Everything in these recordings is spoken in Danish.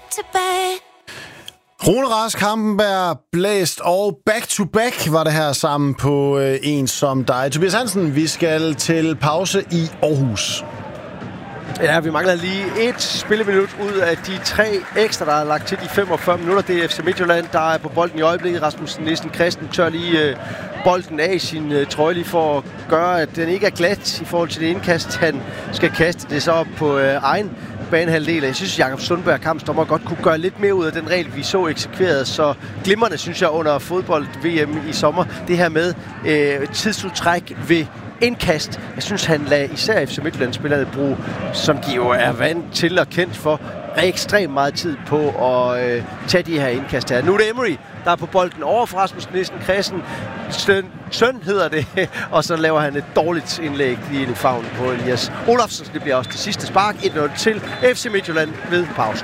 Rune Rask, Hampenberg, Blæst og Back to Back var det her sammen på En som dig. Tobias Hansen, vi skal til pause i Aarhus. Ja, vi mangler lige et spilleminut ud af de 3 ekstra, der er lagt til de 45 minutter. Det er FC Midtjylland, der er på bolden i øjeblikket. Rasmus Nielsen Christen tør lige bolden af i sin trøje lige for at gøre, at den ikke er glat i forhold til det indkast. Han skal kaste det så op på egen banehalvdel. Jeg synes, Jakob Sundberg, kampsdommer, godt kunne gøre lidt mere ud af den regel, vi så eksekveret. Så glimrende, synes jeg, under fodbold-VM i sommer. Det her med tidsudtræk ved indkast. Jeg synes, han lader især FC Midtjylland-spillerne bruge, som de jo er vant til og kendt for, ekstremt meget tid på at tage de her indkast her. Nu er det Emery, der er på bolden over for Rasmus Nielsen Christen. Søn hedder det, og så laver han et dårligt indlæg lige ind i favnen på Elias Olafsen. Det bliver også det sidste spark. 1-0 til FC Midtjylland ved pausen.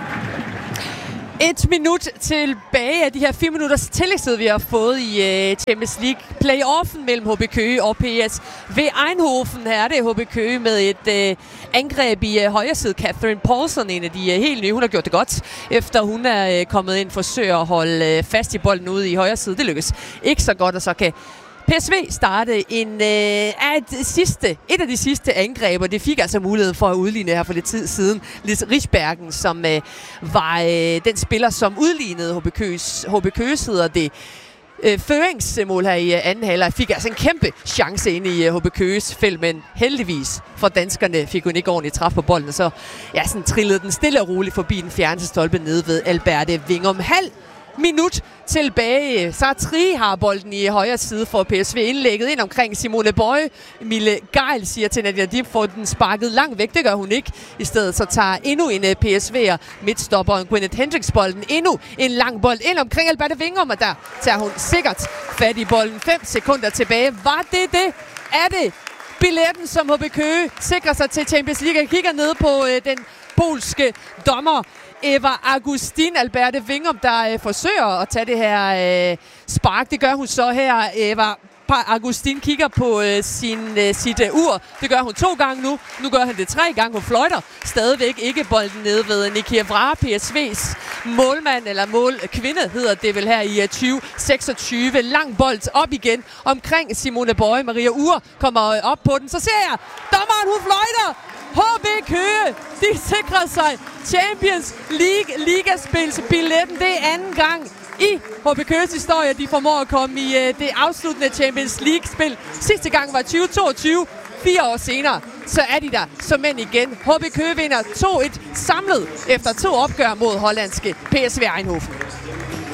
1 minut tilbage af de her 4 minutters tillægstid, vi har fået i Champions League. Playoffen mellem HB Køge og PSV Eindhoven. Her er det HB Køge med et angreb i højre side. Catherine Paulson, en af de helt nye. Hun har gjort det godt, efter hun er kommet ind, forsøger at holde fast i bolden ude i højre side. Det lykkes ikke så godt, og så kan PSV starte et af de sidste angreb, og det fik altså muligheden for at udligne her for lidt tid siden. Lis Rigsbergen, som var den spiller, som udlignede HB Køges hedder det. Føringsmål her i anden halvleg fik altså en kæmpe chance ind i HB Køges felt, men heldigvis for danskerne fik hun ikke ordentligt træf på bolden, så sådan trillede den stille og roligt forbi den fjerneste stolpe nede ved Alberte Vingum. Halv minut tilbage. Sartri har bolden i højre side for PSV, indlægget ind omkring Simone Bøje. Mille Geil siger til Nadia Dib, får den sparket langt væk. Det gør hun ikke. I stedet så tager endnu en PSV'er midtstopperen Gwyneth Hendricks bolden. Endnu en lang bold ind omkring Alberte Vingum, og der tager hun sikkert fat i bolden. 5 sekunder tilbage. Var det? Er det billetten, som HB Køge sikrer sig til Champions League? Jeg kigger ned på den polske dommer Eva Augustin Alberte Vingum, der forsøger at tage det her spark. Det gør hun så her. Eva Augustin kigger på sit ur. Det gør hun 2 gange nu. Nu gør han det 3 gange. Hun fløjter stadigvæk ikke bolden nede ved Niki Evra, PSV's målmand, eller målkvinde hedder det vel her i 2026. Lang bold op igen omkring Simone Bøje. Maria Ure kommer op på den. Så ser jeg, dommeren hun fløjter. HB Køge, de sikrer sig Champions League ligaspilsbilletten. Det er anden gang i HB Køges historie, de formår at komme i det afsluttende Champions League-spil. Sidste gang var 2022. 4 år senere, så er de der som mænd igen. HB Køge vinder 2-1 samlet efter 2 opgør mod hollandske PSV Eindhoven.